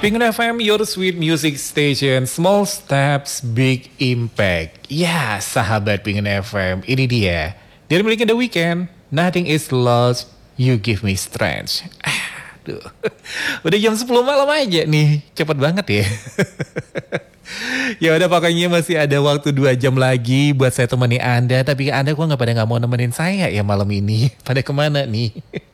Pengen FM, your sweet music station, small steps, big impact. Ya, sahabat Pengen FM, ini dia. Dari milik The Weeknd, Nothing is Lost, You Give Me Strength. Aduh, udah jam 10 malam aja nih, cepet banget ya. Ya udah pokoknya masih ada waktu 2 jam lagi buat saya temani Anda. Tapi Anda kok nggak mau nemenin saya ya malam ini? Pada kemana nih?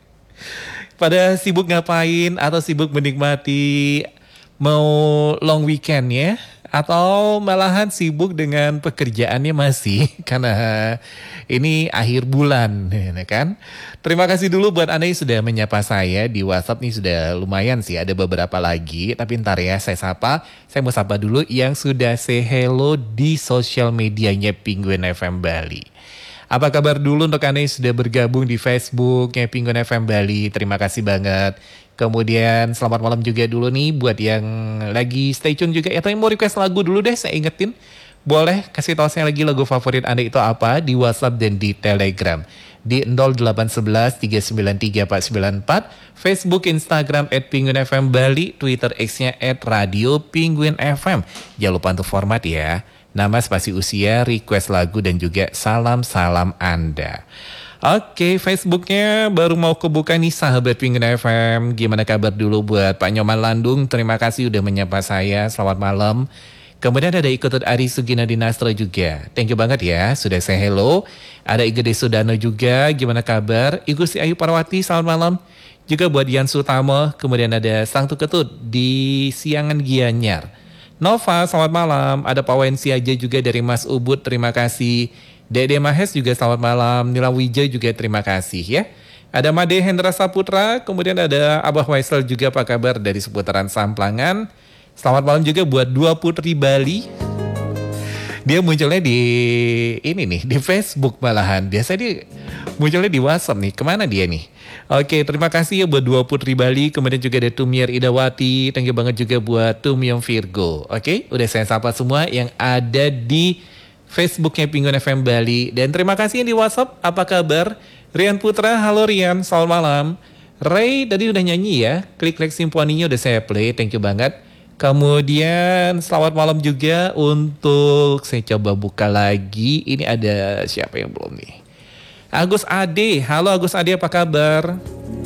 Pada sibuk ngapain atau sibuk menikmati mau long weekend ya? Atau malahan sibuk dengan pekerjaannya masih karena ini akhir bulan ya kan. Terima kasih dulu buat Anda yang sudah menyapa saya di WhatsApp nih, sudah lumayan sih, ada beberapa lagi. Tapi ntar ya saya mau sapa dulu yang sudah say hello di sosial medianya Penguin FM Bali. Apa kabar dulu untuk Anda yang sudah bergabung di Facebooknya Penguin FM Bali, terima kasih banget. Kemudian selamat malam juga dulu nih buat yang lagi stay tune juga. Atau yang mau request lagu dulu deh, saya ingetin. Boleh kasih tahu saya lagi lagu favorit Anda itu apa di WhatsApp dan di Telegram. Di 0811 393 494, Facebook, Instagram @penguinfm Bali, Twitter X-nya @radio Penguin FM. Jangan lupa untuk format ya. Nama, spasi usia, request lagu, dan juga salam-salam Anda. Oke, Facebooknya baru mau kebuka nih sahabat Penguin FM. Gimana kabar dulu buat Pak Nyoman Landung? Terima kasih udah menyapa saya, selamat malam. Kemudian ada Ikutut Ari Sugina Dinastro juga. Thank you banget ya, sudah say hello. Ada Igede Sudano juga, gimana kabar? Ibu Si Ayu Parwati, selamat malam. Juga buat Yan Sutamo, kemudian ada Sang Tuketut di Siangan Gianyar. Nova, selamat malam. Ada Pak Wensi aja juga dari Mas Ubud, terima kasih. Dede Mahes juga selamat malam. Nila Wijaya juga terima kasih ya. Ada Made Hendra Saputra, kemudian ada Abah Waisel juga, apa kabar dari seputaran Samplangan. Selamat malam juga buat Dua Putri Bali. Dia munculnya di ini nih, di Facebook malahan. Biasanya dia munculnya di WhatsApp nih. Kemana dia nih? Oke, terima kasih ya buat Dua Putri Bali. Kemudian juga ada Tumiar Idawati. Thank you banget juga buat Tumyong Virgo. Oke, udah saya sapa semua yang ada di Facebooknya Penguin FM Bali. Dan terima kasih yang di WhatsApp. Apa kabar? Rian Putra, halo Rian, selamat malam. Ray tadi udah nyanyi ya. Klik-klik simfoninya udah saya play. Thank you banget. Kemudian selamat malam juga untuk, saya coba buka lagi. Ini ada siapa yang belum nih? Agus Ade, halo Agus Ade, apa kabar?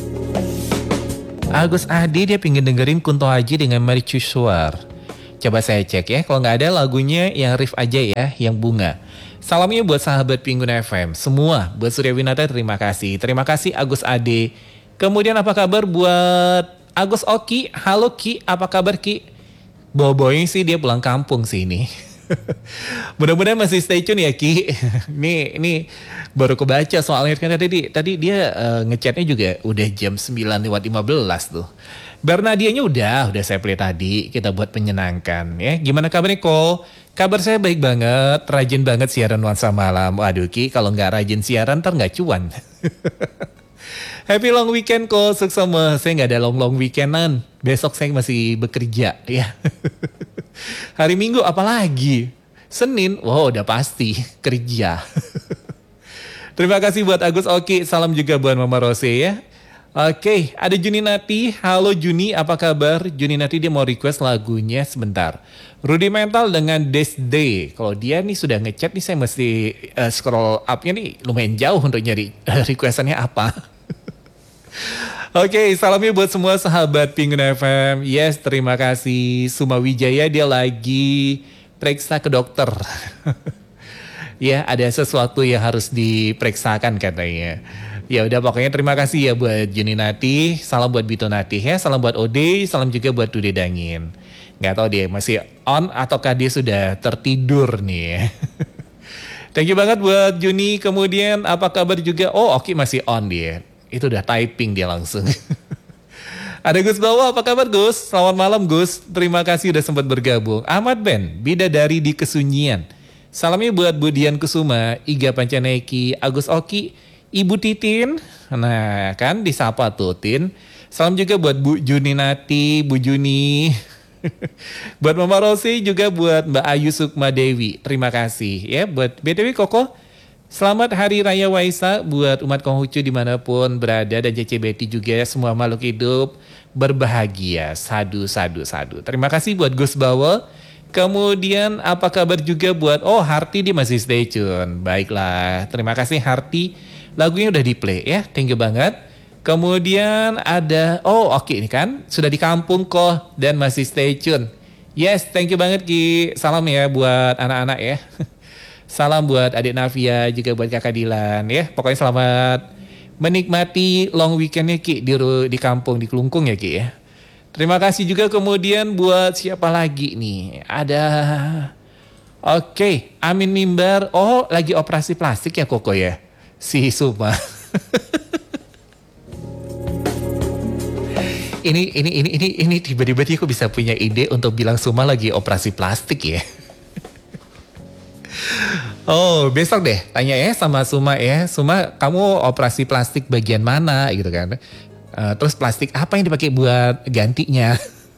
Agus Ade dia pengen dengerin Kunto Aji dengan Mercusuar. Coba saya cek ya, kalau nggak ada lagunya yang riff aja ya, yang bunga. Salamnya buat sahabat Penguin FM semua, buat Surya Winata terima kasih. Terima kasih Agus Ade. Kemudian apa kabar buat Agus Oki, halo Ki, apa kabar Ki? Boboing sih dia pulang kampung sih ini. Mudah-mudahan masih stay tune ya Ki. Ini baru kebaca soalnya kan tadi dia ngechatnya juga udah jam 9:15 tuh. Bernadianya udah saya play tadi, kita buat menyenangkan ya. Gimana kabarnya Ko? Kabar saya baik banget, rajin banget siaran nuansa malam. Waduh Ki, kalau nggak rajin siaran ntar nggak cuan. Happy long weekend kok, sukses semua. Saya nggak ada long weekendan. Besok saya masih bekerja ya. Hari Minggu apalagi? Senin, wow udah pasti kerja. Terima kasih buat Agus Oki. Salam juga buat Mama Rose ya. Oke, ada Juni Nati. Halo Juni, apa kabar? Juni Nati dia mau request lagunya sebentar. Rudimental dengan This Day. Kalau dia nih sudah ngechat nih, saya mesti scroll up-nya nih lumayan jauh untuk nyari requestannya apa. Oke, salamnya buat semua sahabat Penguin FM. Yes, terima kasih. Suma Wijaya dia lagi periksa ke dokter. Ya, ada sesuatu yang harus diperiksakan katanya. Ya udah pokoknya terima kasih ya buat Juni Nati. Salam buat Bito Nati ya. Salam buat Ode. Salam juga buat Dude Dangin. Gak tahu dia masih on ataukah dia sudah tertidur nih. Thank you banget buat Juni. Kemudian apa kabar juga? Oh Oki masih on dia. Itu udah typing dia langsung. Ada Gus Bawa, apa kabar Gus? Selamat malam Gus. Terima kasih udah sempat bergabung. Ahmad Ben, Bidadari di Kesunyian. Salamnya buat Budian Kusuma, Iga Pancaneki, Agus Oki, Ibu Titin. Nah kan disapa tuh Tin. Salam juga buat Bu Juni Nati, Bu Juni. Buat Mama Rosi, juga buat Mbak Ayu Sukma Dewi. Terima kasih ya buat BTW Koko. Selamat Hari Raya Waisak buat umat Konghucu dimanapun berada dan Cece Betty juga semua makhluk hidup berbahagia. Sadu, sadu, sadu. Terima kasih buat Gus Bawa. Kemudian apa kabar juga buat, Harti dia masih stay tune. Baiklah, terima kasih Harti. Lagunya udah di play ya, thank you banget. Kemudian ada, oke ini kan, sudah di kampung kok dan masih stay tune. Yes, thank you banget Ki. Salam ya buat anak-anak ya. Salam buat adik Navia, juga buat kakak Dilan ya. Pokoknya selamat menikmati long weekendnya Ki di kampung, di Kelungkung ya Ki ya. Terima kasih juga kemudian buat siapa lagi nih. Ada, Amin Mimbar. Lagi operasi plastik ya Koko ya. Si Suma. ini tiba-tiba aku bisa punya ide untuk bilang Suma lagi operasi plastik ya. Besok deh tanya ya sama Suma ya. Suma, kamu operasi plastik bagian mana gitu kan. Terus plastik apa yang dipakai buat gantinya.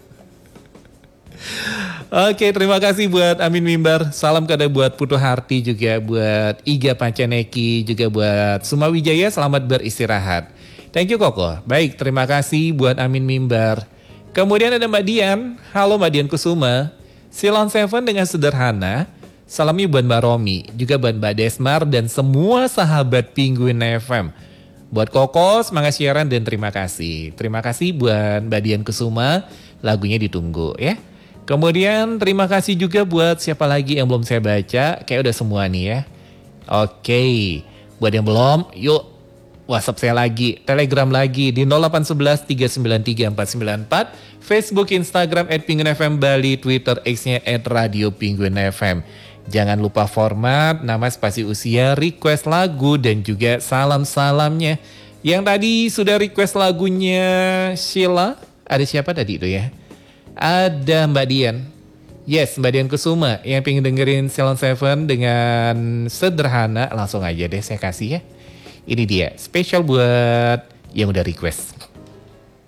Oke, terima kasih buat Amin Mimbar. Salam kada buat Putu Harti, juga buat Iga Pancaneki, juga buat Suma Wijaya. Selamat beristirahat. Thank you Koko. Baik, terima kasih buat Amin Mimbar. Kemudian ada Mbak Dian. Halo Mbak Dian Kusuma. Silon Seven dengan sederhana. Salamnya buat Mbak Romi, juga buat Mbak Desmar dan semua sahabat Penguin FM. Buat Koko, semangat siaran dan terima kasih. Terima kasih buat Mbak Dian Kusuma, lagunya ditunggu ya. Kemudian terima kasih juga buat siapa lagi yang belum saya baca, kayak udah semua nih ya. Oke, buat yang belum, yuk WhatsApp saya lagi, Telegram lagi di 0811 393 494, Facebook, Instagram @penguinfm Bali, Twitter X-nya @radiopinguinfm. Jangan lupa format, nama, spasi usia, request lagu, dan juga salam-salamnya. Yang tadi sudah request lagunya Sheila. Ada siapa tadi itu ya? Ada Mbak Dian. Yes, Mbak Dian Kusuma yang pengen dengerin Silon Seven dengan sederhana. Langsung aja deh saya kasih ya. Ini dia, spesial buat yang udah request.